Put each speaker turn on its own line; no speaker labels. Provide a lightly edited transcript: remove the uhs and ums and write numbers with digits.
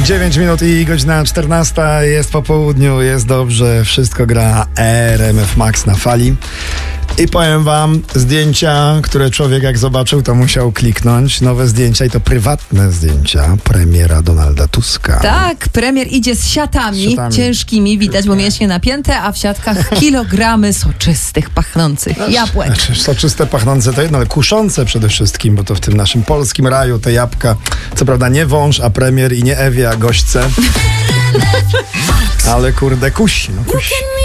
9 minut i godzina 14, jest po południu, jest dobrze, wszystko gra RMF Max na fali. I powiem wam, zdjęcia, które człowiek jak zobaczył, to musiał kliknąć. Nowe zdjęcia i to prywatne zdjęcia premiera Donalda Tuska.
Tak, premier idzie z siatami ciężkimi, widać, bo mięśnie napięte, a w siatkach kilogramy soczystych, pachnących jabłek.
Znaczy, soczyste, pachnące to jedno, ale kuszące przede wszystkim, bo to w tym naszym polskim raju te jabłka, co prawda nie wąż, a premier i nie Ewie, a gośćce. Ale kurde, kusi, no kusi.